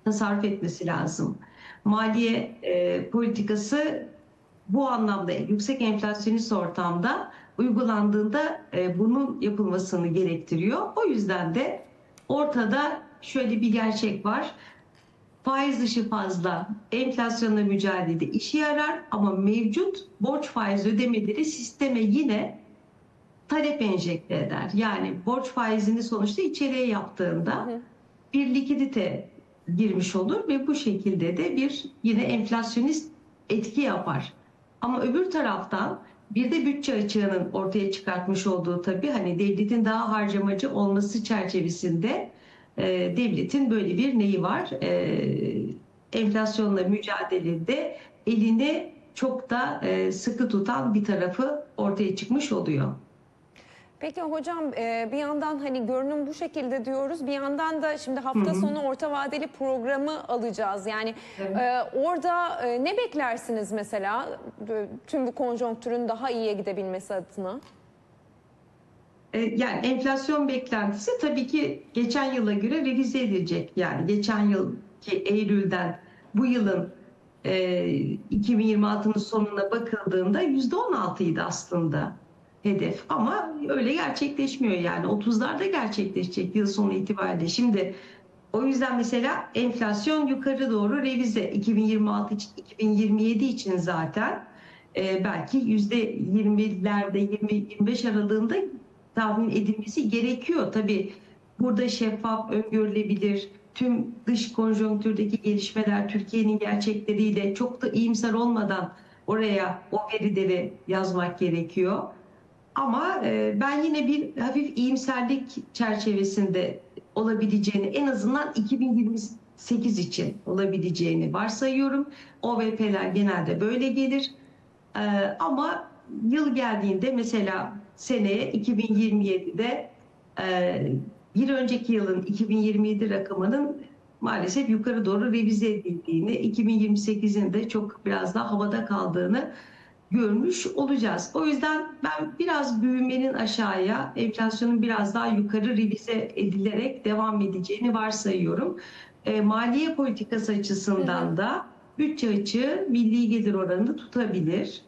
tasarruf etmesi lazım. Maliye politikası bu anlamda yüksek enflasyonist ortamda uygulandığında bunun yapılmasını gerektiriyor. O yüzden de ortada şöyle bir gerçek var. Faiz dışı fazla enflasyonla mücadelede işe yarar ama mevcut borç faiz ödemeleri sisteme yine talep enjekte eder. Yani borç faizini sonuçta içeriye yaptığında bir likidite girmiş olur ve bu şekilde de bir yine enflasyonist etki yapar. Ama öbür taraftan bir de bütçe açığının ortaya çıkartmış olduğu tabii hani devletin daha harcamacı olması çerçevesinde devletin böyle bir neyi var? Enflasyonla mücadelede elini çok da sıkı tutan bir tarafı ortaya çıkmış oluyor. Peki hocam, bir yandan hani görünüm bu şekilde diyoruz, bir yandan da şimdi Hı hafta hı. sonu orta vadeli programı alacağız. Yani Evet. orada ne beklersiniz mesela tüm bu konjonktürün daha iyiye gidebilmesi adına? Yani enflasyon beklentisi tabii ki geçen yıla göre revize edilecek. Yani geçen yılki Eylül'den bu yılın 2026'nın sonuna bakıldığında %16'ydı aslında hedef. Ama öyle gerçekleşmiyor yani 30'larda gerçekleşecek yıl sonu itibariyle. Şimdi o yüzden mesela enflasyon yukarı doğru revize 2026 için 2027 için zaten belki %20'lerde 20-25 aralığında tahmin edilmesi gerekiyor. Tabii burada şeffaf, öngörülebilir, tüm dış konjonktürdeki gelişmeler Türkiye'nin gerçekleriyle çok da iyimser olmadan oraya o verileri yazmak gerekiyor. Ama ben yine bir hafif iyimserlik çerçevesinde olabileceğini, en azından 2028 için olabileceğini varsayıyorum. OVP'ler genelde böyle gelir. E, Ama yıl geldiğinde mesela seneye 2027'de e, bir önceki yılın 2027 rakamının maalesef yukarı doğru revize edildiğini, 2028'in de çok biraz daha havada kaldığını görmüş olacağız. O yüzden ben biraz büyümenin aşağıya, enflasyonun biraz daha yukarı revize edilerek devam edeceğini varsayıyorum. Maliye politikası açısından da bütçe açığı milli gelir oranını tutabilir.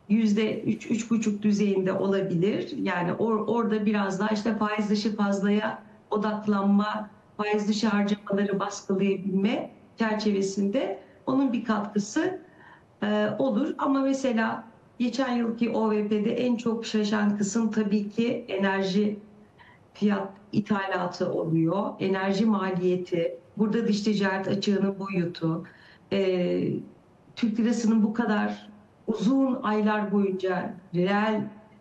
%3-3,5 düzeyinde olabilir. Yani orada biraz daha işte faiz dışı fazlaya odaklanma, faiz dışı harcamaları baskılayabilme çerçevesinde onun bir katkısı olur. Ama mesela geçen yılki OVP'de en çok şaşan kısım tabii ki enerji fiyat ithalatı oluyor. Enerji maliyeti, burada dış ticaret açığının boyutu, e, Türk lirasının bu kadar uzun aylar boyunca reel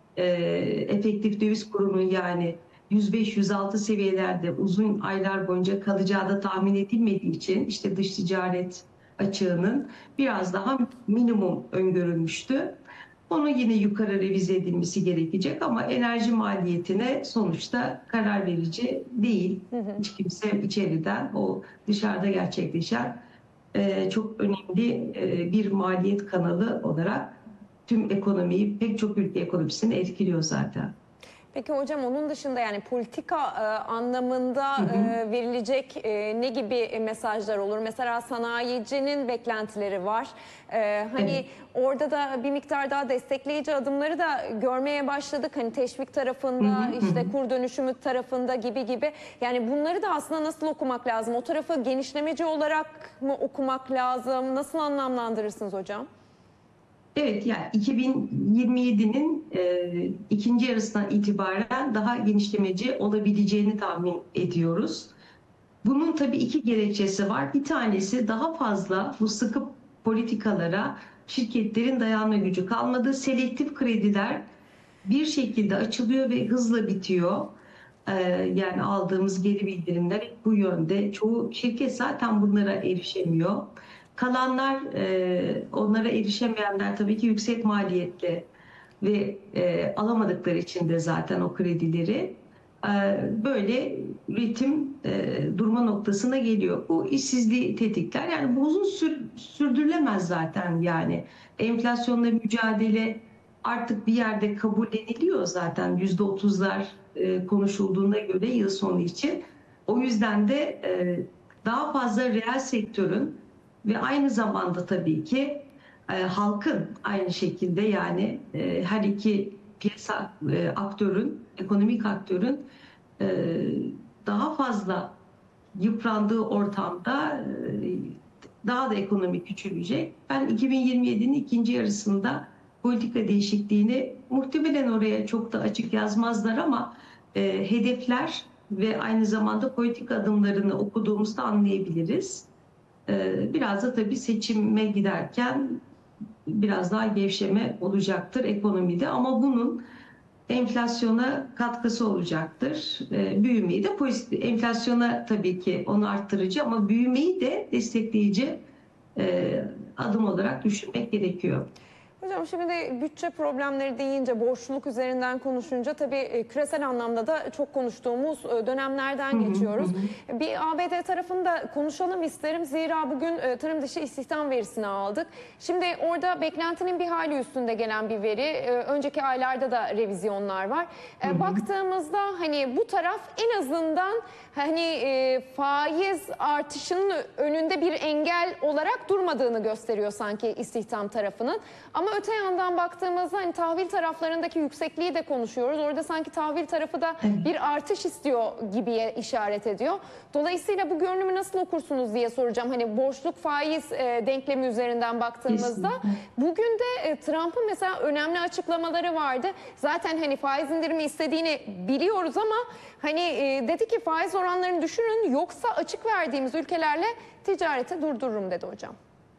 efektif döviz kurunun yani 105-106 seviyelerde uzun aylar boyunca kalacağı da tahmin edilmediği için işte dış ticaret açığının biraz daha minimum öngörülmüştü. Onu yine yukarı revize edilmesi gerekecek ama enerji maliyetine sonuçta karar verici değil. Hiç kimse içeriden o dışarıda gerçekleşen çok önemli bir maliyet kanalı olarak tüm ekonomiyi, pek çok ülke ekonomisini etkiliyor zaten. Peki hocam, onun dışında yani politika anlamında Hı hı. verilecek ne gibi mesajlar olur? Mesela sanayicinin beklentileri var. Hani Evet. orada da bir miktar daha destekleyici adımları da görmeye başladık. Hani teşvik Hı hı, tarafında, hı işte hı. kur dönüşümü tarafında gibi. Yani bunları da aslında nasıl okumak lazım? O tarafı genişlemeci olarak mı okumak lazım? Nasıl anlamlandırırsınız hocam? Evet, yani 2027'nin ikinci yarısından itibaren daha genişlemeci olabileceğini tahmin ediyoruz. Bunun tabii iki gerekçesi var. Bir tanesi daha fazla bu sıkı politikalara şirketlerin dayanma gücü kalmadı. Selektif krediler bir şekilde açılıyor ve hızla bitiyor. Yani aldığımız geri bildirimler hep bu yönde. Çoğu şirket zaten bunlara erişemiyor. Kalanlar, onlara erişemeyenler tabii ki yüksek maliyetli ve alamadıkları için de zaten o kredileri böyle üretim durma noktasına geliyor. Bu işsizliği tetikler. Yani bu uzun sürdürülemez zaten yani. Enflasyonla mücadele artık bir yerde kabulleniliyor zaten %30'lar konuşulduğuna göre yıl sonu için. O yüzden de daha fazla reel sektörün ve aynı zamanda tabii ki halkın aynı şekilde, yani her iki piyasa aktörün, ekonomik aktörün e, daha fazla yıprandığı ortamda daha da ekonomi küçülecek. Ben 2027'nin ikinci yarısında politika değişikliğini muhtemelen oraya çok da açık yazmazlar ama hedefler ve aynı zamanda politik adımlarını okuduğumuzda anlayabiliriz. Biraz da tabii seçime giderken biraz daha gevşeme olacaktır ekonomide ama bunun enflasyona katkısı olacaktır. Büyümeyi de pozitif, enflasyona tabii ki onu arttırıcı ama büyümeyi de destekleyici adım olarak düşünmek gerekiyor. Hocam şimdi de bütçe problemleri deyince, borçluluk üzerinden konuşunca tabii küresel anlamda da çok konuştuğumuz dönemlerden geçiyoruz. Bir ABD tarafında konuşalım isterim. Zira bugün tarım dışı istihdam verisini aldık. Şimdi orada beklentinin bir hali üstünde gelen bir veri. Önceki aylarda da revizyonlar var. Baktığımızda hani bu taraf en azından hani faiz artışının önünde bir engel olarak durmadığını gösteriyor sanki istihdam tarafının. Ama öte yandan baktığımızda hani tahvil taraflarındaki yüksekliği de konuşuyoruz. Orada sanki tahvil tarafı da bir artış istiyor gibiye işaret ediyor. Dolayısıyla bu görünümü nasıl okursunuz diye soracağım. Hani borçluk faiz denklemi üzerinden baktığımızda bugün de Trump'ın mesela önemli açıklamaları vardı. Zaten hani faiz indirimi istediğini biliyoruz ama hani dedi ki faiz oranlarını düşürün yoksa açık verdiğimiz ülkelerle ticareti durdururum dedi hocam.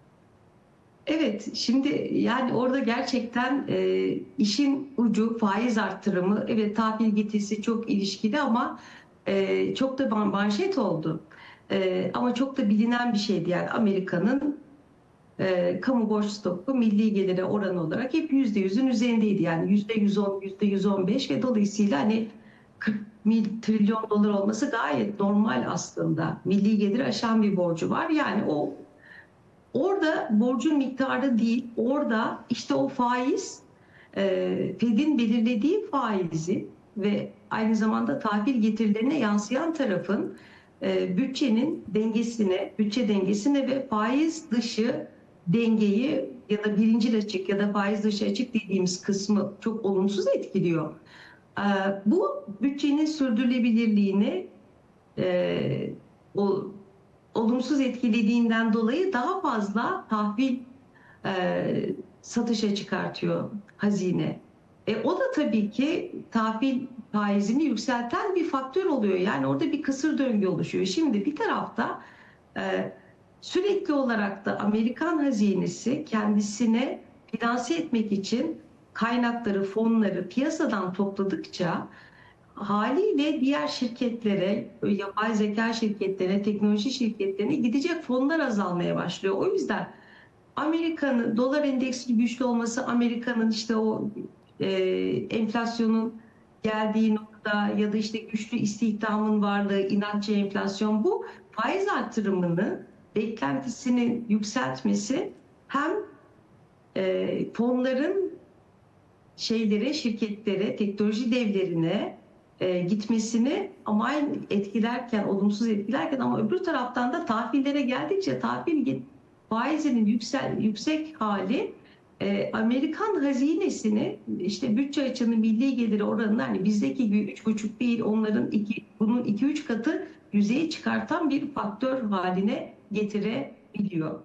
Evet, şimdi yani orada gerçekten işin ucu faiz arttırımı, evet tahvil getirisi çok ilişkili ama çok da manşet oldu. Ama çok da bilinen bir şeydi, yani Amerika'nın kamu borç stoku milli gelire oranı olarak hep %100'ün üzerindeydi. Yani %110, %115 ve dolayısıyla hani 40 trilyon dolar olması gayet normal aslında. Milli geliri aşan bir borcu var. Yani orada borcun miktarı değil, orada işte o faiz, Fed'in belirlediği faizi ve aynı zamanda tahvil getirilerine yansıyan tarafın bütçenin dengesine, bütçe dengesine ve faiz dışı dengeyi ya da birincil açık ya da faiz dışı açık dediğimiz kısmı çok olumsuz etkiliyor. Bu bütçenin sürdürülebilirliğini o olumsuz etkilediğinden dolayı daha fazla tahvil satışa çıkartıyor hazine. O da tabii ki tahvil faizini yükselten bir faktör oluyor. Yani orada bir kısır döngü oluşuyor. Şimdi bir tarafta sürekli olarak da Amerikan hazinesi kendisine finanse etmek için kaynakları, fonları piyasadan topladıkça haliyle diğer şirketlere, yapay zeka şirketlerine, teknoloji şirketlerine gidecek fonlar azalmaya başlıyor. O yüzden Amerika'nın dolar endeksi güçlü olması, Amerika'nın işte o enflasyonun geldiği nokta ya da işte güçlü istihdamın varlığı, inatçı enflasyon, bu faiz artırımını beklentisini yükseltmesi hem fonların şirketlere, teknoloji devlerine gitmesini ama aynı etkilerken, olumsuz etkilerken, ama öbür taraftan da tahvillere geldikçe tahvil faizinin yüksek hali Amerikan hazinesini, işte bütçe açığının milli geliri oranını, hani bizdeki gibi 3,5 değil, bunun 2-3 katı yüzeye çıkartan bir faktör haline getirebiliyor.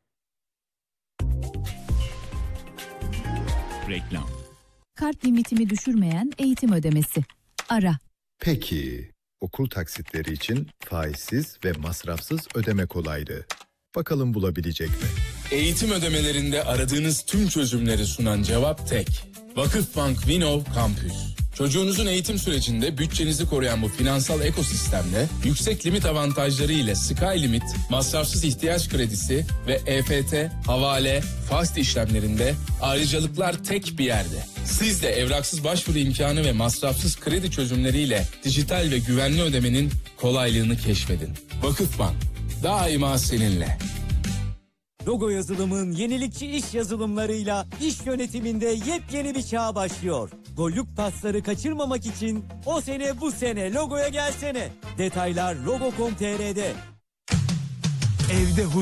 Reklam. Kart limitimi düşürmeyen eğitim ödemesi. Ara. Peki, okul taksitleri için faizsiz ve masrafsız ödeme kolaylığı. Bakalım bulabilecek mi? Eğitim ödemelerinde aradığınız tüm çözümleri sunan cevap tek. Vakıfbank Vinov Campus. Çocuğunuzun eğitim sürecinde bütçenizi koruyan bu finansal ekosistemle yüksek limit avantajları ile Sky Limit, masrafsız ihtiyaç kredisi ve EFT, havale, fast işlemlerinde ayrıcalıklar tek bir yerde. Siz de evraksız başvuru imkanı ve masrafsız kredi çözümleriyle dijital ve güvenli ödemenin kolaylığını keşfedin. Vakıfbank, daima seninle. Logo yazılımın yenilikçi iş yazılımlarıyla iş yönetiminde yepyeni bir çağ başlıyor. Gollük pasları kaçırmamak için o sene bu sene Logo'ya gelsene. Detaylar logo.com.tr'de. evde